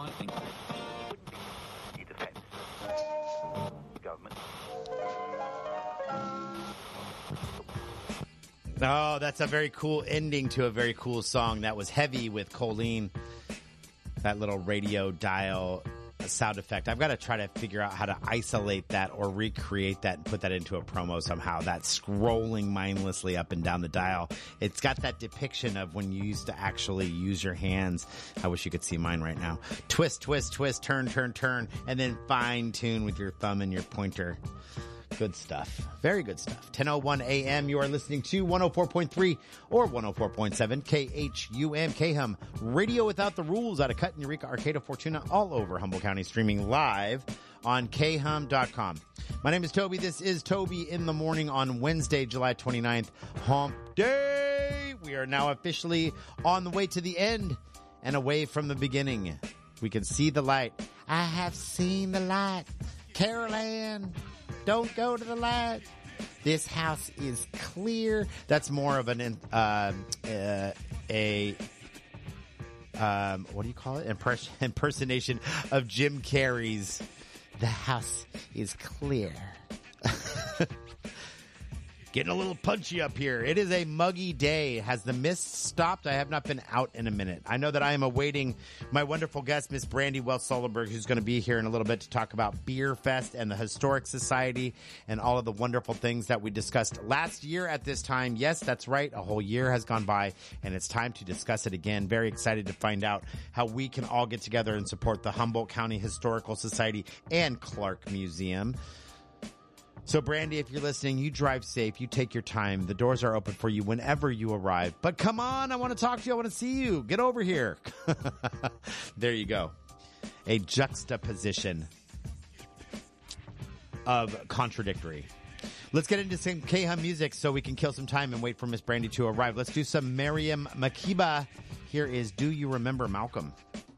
defense. Government. Oh, that's a very cool ending to a very cool song. That was Heavy with Colleen. That little radio dial sound effect. I've got to try to figure out how to isolate that or recreate that and put that into a promo somehow. That scrolling mindlessly up and down the dial. It's got that depiction of when you used to actually use your hands. I wish you could see mine right now. Twist, twist, twist, turn, turn, turn, and then fine tune with your thumb and your pointer. Good stuff. Very good stuff. 10:01 a.m. You are listening to 104.3 or 104.7 KHUM KHUM Radio Without the Rules out of Cut in Eureka, Arcata, Fortuna, all over Humboldt County, streaming live on khum.com. My name is Toby. This is Toby in the Morning on Wednesday, July 29th, Hump Day. We are now officially on the way to the end and away from the beginning. We can see the light. I have seen the light. Carol Ann. Don't go to the light. This house is clear. That's more of an what do you call it? Impersonation of Jim Carrey's "The House is Clear." Getting a little punchy up here. It is a muggy day. Has the mist stopped? I have not been out in a minute. I know that I am awaiting my wonderful guest, Miss Brandy Wells-Sullenberg, who's going to be here in a little bit to talk about Beer Fest and the Historic Society and all of the wonderful things that we discussed last year at this time. Yes, that's right. A whole year has gone by, and it's time to discuss it again. Very excited to find out how we can all get together and support the Humboldt County Historical Society and Clark Museum. So, Brandy, if you're listening, you drive safe. You take your time. The doors are open for you whenever you arrive. But come on, I want to talk to you. I want to see you. Get over here. There you go. A juxtaposition of contradictory. Let's get into some KHUM music so we can kill some time and wait for Miss Brandy to arrive. Let's do some Miriam Makeba. Here is Do You Remember Malcolm?